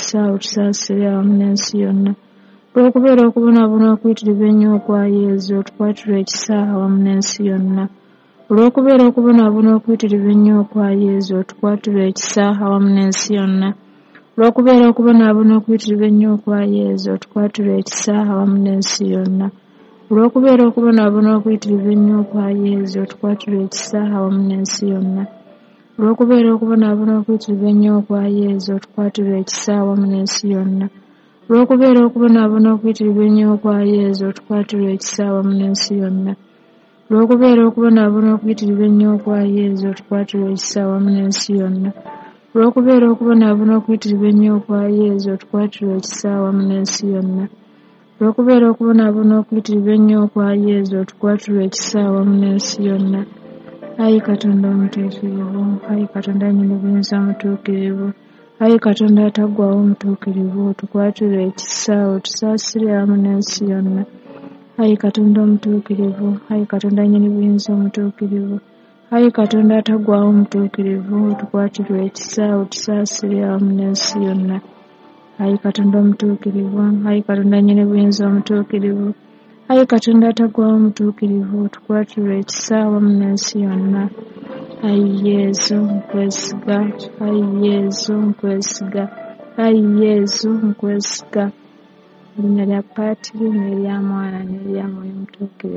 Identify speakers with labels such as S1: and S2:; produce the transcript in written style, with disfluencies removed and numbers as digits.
S1: ekisa otusaasire awamu n'ensi yonna. Olw'okubeera okubonaabona okuyitirivu ennyo okwa Yezu otukwatirwe ekisa awamu n'ensi yonna. Olw'okubeera okubonaabona okuyitirivu ennyo okwa Yezu otukwatirwe ekisa awamu n'ensi yonna. Olw'okubeera okubonaabona okuyitirivu ennyo okwa Yezu otukwatirwe ekisa awamu n'ensi yonna. Olw'okubeera okubonaabona okuyitirivu ennyo okwa Yezu otukwatirwe ekisa awamu n'ensi yonna. Olw'okubeera okubonaabona okuyitirivu ennyo okwa Yezu otukwatirwe ekisa awamu n'ensi yonna. Olw'okubeera okubonaabona okuyitirivu ennyo okwa Yezu otukwatirwe ekisa awamu n'ensi yonna. Olw'okubeera okubonaabona okuyitirivu ennyo okwa Yezu otukwatirwe ekisa awamu n'ensi yonna. Olw'okubeera okubonaabona okuyitirivu ennyo okwa Yezu otukwatirwe ekisa awamu n'ensi yonna. Olw'okubeera okubonaabona okuyitirivu ennyo okwa Yezu otukwatirwe ekisa awamu n'ensi yonna. Ayi Katonda omutuukirivu, ayi Katonda nnyini buyinza omutuukirivu, ayi Katonda ataggwaawo omutuukirivu, otukwatirwe ekisa otusaasire awamu n'ensi yonna. Ayi Katonda omutuukirivu, ayi Katonda nnyini buyinza omutuukirivu, ayi Katonda ataggwaawo omutuukirivu, otukwatirwe ekisa otusaasire awamu n'ensi yonna. Ayi Katonda omutuukirivu, ayi Katonda nnyini buyinza omutuukirivu, ayi Katonda ataggwaawo omutuukirivu, otukwatirwe ekisa awamu n'ensi yonna. Ayi Yezu nkwesiga, ayi Yezu nkwesiga, ayi Yezu nkwesiga. Erinnya lya Paatiri n'erya Mwana n'erya Mwoyo Omutuukirivu.